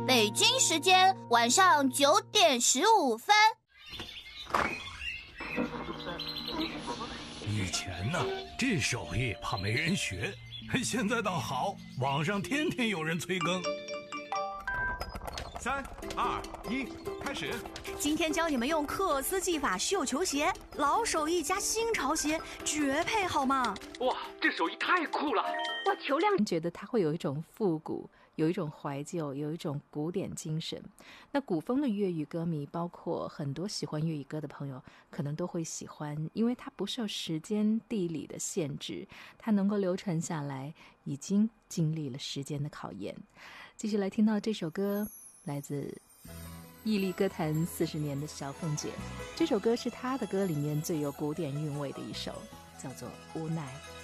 北京时间晚上9点15分。 以前呢，这手艺怕没人学，现在倒好，网上天天有人催更。 3、2、1，开始。 今天教你们用克斯技法绣球鞋，老手艺加新潮鞋，绝配好吗？ 哇，这手艺太酷了！ 哇，球亮觉得它会有一种复古，有一种怀旧，有一种古典精神。那古风的粤语歌迷，包括很多喜欢粤语歌的朋友，可能都会喜欢，因为它不受时间地理的限制，它能够流传下来，已经经历了时间的考验。继续来听到这首歌，来自屹立歌坛40年的小凤姐，这首歌是她的歌里面最有古典韵味的一首，叫做《无奈》。